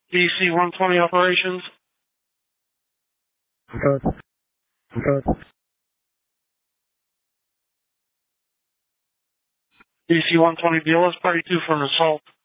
DC-120 operations. DC-120 BLS party 2 for an assault.